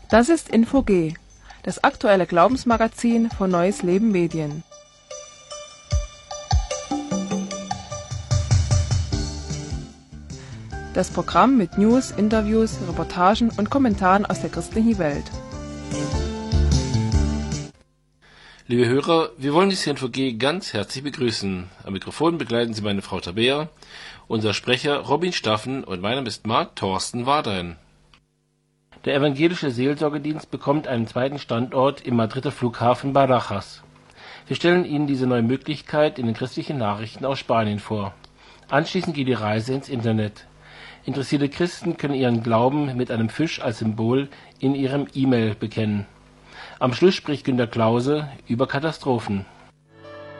Das ist Info-G, das aktuelle Glaubensmagazin von Neues Leben Medien. Das Programm mit News, Interviews, Reportagen und Kommentaren aus der christlichen Welt. Liebe Hörer, wir wollen Sie in Info-G ganz herzlich begrüßen. Am Mikrofon begleiten Sie meine Frau Tabea, unser Sprecher Robin Staffen und mein Name ist Marc Thorsten Wardein. Der evangelische Seelsorgedienst bekommt einen zweiten Standort im Madrider Flughafen Barajas. Wir stellen Ihnen diese neue Möglichkeit in den christlichen Nachrichten aus Spanien vor. Anschließend geht die Reise ins Internet. Interessierte Christen können ihren Glauben mit einem Fisch als Symbol in ihrem E-Mail bekennen. Am Schluss spricht Günter Klause über Katastrophen.